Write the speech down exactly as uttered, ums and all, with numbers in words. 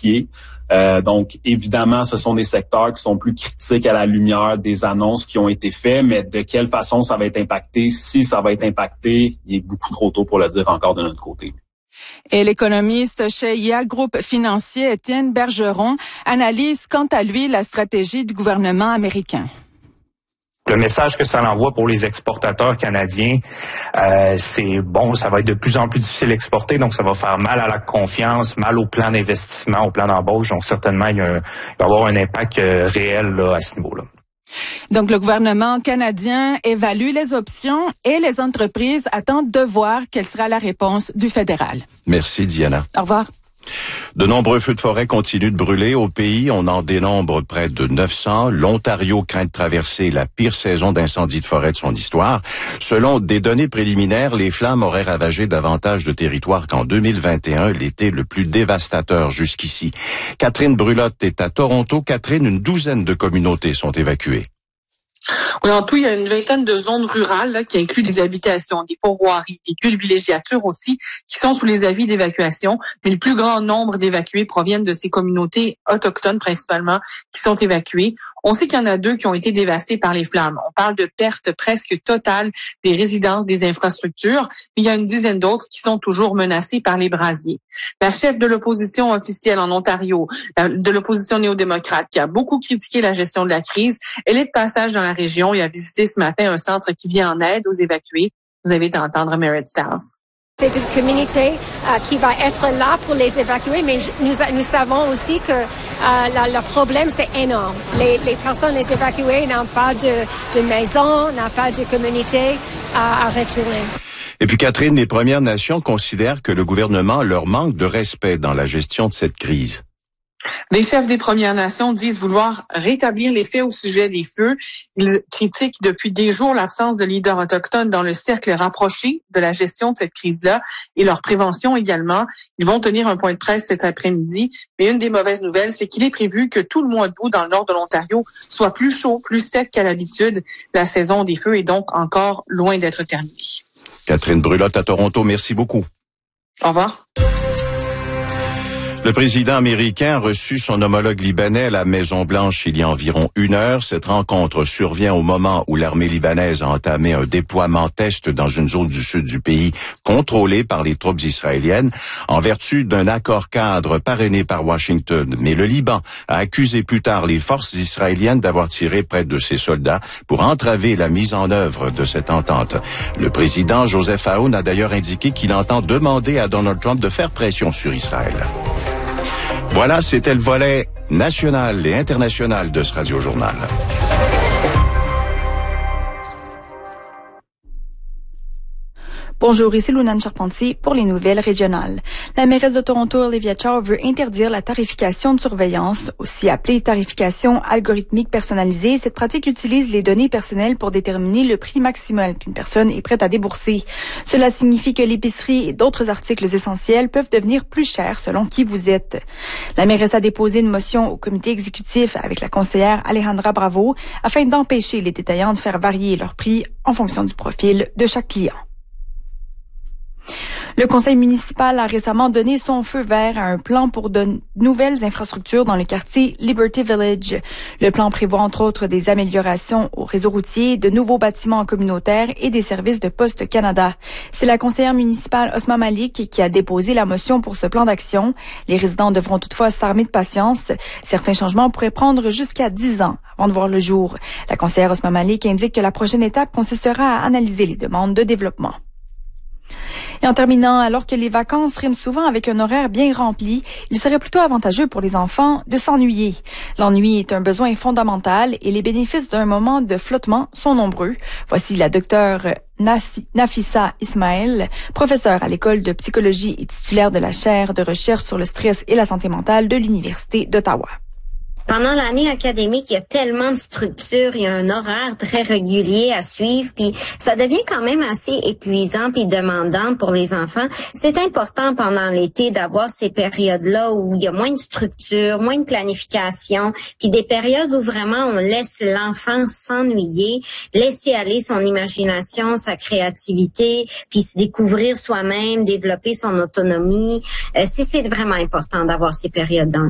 quantifié. Euh, donc, évidemment, ce sont des secteurs qui sont plus critiques à la lumière des annonces qui ont été faites, mais de quelle façon ça va être impacté, si ça va être impacté, il est beaucoup trop tôt pour le dire encore de notre côté. Et l'économiste chez I A Groupe Financier, Étienne Bergeron, analyse quant à lui la stratégie du gouvernement américain. Le message que ça envoie pour les exportateurs canadiens, euh, c'est bon, ça va être de plus en plus difficile d'exporter, donc ça va faire mal à la confiance, mal au plan d'investissement, au plan d'embauche. Donc certainement, il, y a un, il va y avoir un impact euh, réel là, à ce niveau-là. Donc le gouvernement canadien évalue les options et les entreprises attendent de voir quelle sera la réponse du fédéral. Merci Diana. Au revoir. De nombreux feux de forêt continuent de brûler au pays. On en dénombre près de neuf cents. L'Ontario craint de traverser la pire saison d'incendie de forêt de son histoire. Selon des données préliminaires, les flammes auraient ravagé davantage de territoires qu'en deux mille vingt et un, l'été le plus dévastateur jusqu'ici. Catherine Brulotte est à Toronto. Catherine, une douzaine de communautés sont évacuées. Oui, en tout, il y a une vingtaine de zones rurales là, qui incluent des habitations, des pourvoiries, des lieux de villégiature aussi, qui sont sous les avis d'évacuation. Mais le plus grand nombre d'évacués proviennent de ces communautés autochtones principalement qui sont évacuées. On sait qu'il y en a deux qui ont été dévastées par les flammes. On parle de pertes presque totales des résidences, des infrastructures, mais il y a une dizaine d'autres qui sont toujours menacées par les brasiers. La chef de l'opposition officielle en Ontario, de l'opposition néo-démocrate, qui a beaucoup critiqué la gestion de la crise, elle est de passage dans la région et a visité ce matin un centre qui vient en aide aux évacués. Vous avez à entendre Merritt Stiles. C'est une communauté euh, qui va être là pour les évacuer, mais nous, nous savons aussi que euh, la, le problème, c'est énorme. Les, les personnes, les évacuées, n'ont pas de, de maison, n'ont pas de communauté à, à retourner. Et puis Catherine, les Premières Nations considèrent que le gouvernement leur manque de respect dans la gestion de cette crise. Les chefs des Premières Nations disent vouloir rétablir les faits au sujet des feux. Ils critiquent depuis des jours l'absence de leaders autochtones dans le cercle rapproché de la gestion de cette crise-là et leur prévention également. Ils vont tenir un point de presse cet après-midi. Mais une des mauvaises nouvelles, c'est qu'il est prévu que tout le mois d'août dans le nord de l'Ontario soit plus chaud, plus sec qu'à l'habitude. La saison des feux est donc encore loin d'être terminée. Catherine Brulotte à Toronto, merci beaucoup. Au revoir. Le président américain a reçu son homologue libanais à la Maison-Blanche il y a environ une heure. Cette rencontre survient au moment où l'armée libanaise a entamé un déploiement test dans une zone du sud du pays contrôlée par les troupes israéliennes en vertu d'un accord cadre parrainé par Washington. Mais le Liban a accusé plus tard les forces israéliennes d'avoir tiré près de ses soldats pour entraver la mise en œuvre de cette entente. Le président Joseph Aoun a d'ailleurs indiqué qu'il entend demander à Donald Trump de faire pression sur Israël. Voilà, c'était le volet national et international de ce Radio-Journal. Bonjour, ici Lunane Charpentier pour les nouvelles régionales. La mairesse de Toronto, Olivia Chow, veut interdire la tarification de surveillance, aussi appelée tarification algorithmique personnalisée. Cette pratique utilise les données personnelles pour déterminer le prix maximal qu'une personne est prête à débourser. Cela signifie que l'épicerie et d'autres articles essentiels peuvent devenir plus chers selon qui vous êtes. La mairesse a déposé une motion au comité exécutif avec la conseillère Alejandra Bravo afin d'empêcher les détaillants de faire varier leurs prix en fonction du profil de chaque client. Le conseil municipal a récemment donné son feu vert à un plan pour de nouvelles infrastructures dans le quartier Liberty Village. Le plan prévoit entre autres des améliorations au réseau routier, de nouveaux bâtiments communautaires et des services de Poste Canada. C'est la conseillère municipale Osma Malik qui a déposé la motion pour ce plan d'action. Les résidents devront toutefois s'armer de patience. Certains changements pourraient prendre jusqu'à dix ans avant de voir le jour. La conseillère Osma Malik indique que la prochaine étape consistera à analyser les demandes de développement. Et en terminant, alors que les vacances riment souvent avec un horaire bien rempli, il serait plutôt avantageux pour les enfants de s'ennuyer. L'ennui est un besoin fondamental et les bénéfices d'un moment de flottement sont nombreux. Voici la docteure Nafissa Ismaël, professeure à l'école de psychologie et titulaire de la chaire de recherche sur le stress et la santé mentale de l'Université d'Ottawa. Pendant l'année académique, il y a tellement de structures, il y a un horaire très régulier à suivre, puis ça devient quand même assez épuisant puis demandant pour les enfants. C'est important pendant l'été d'avoir ces périodes-là où il y a moins de structure, moins de planification, puis des périodes où vraiment on laisse l'enfant s'ennuyer, laisser aller son imagination, sa créativité, puis se découvrir soi-même, développer son autonomie. Euh, c'est, c'est vraiment important d'avoir ces périodes dans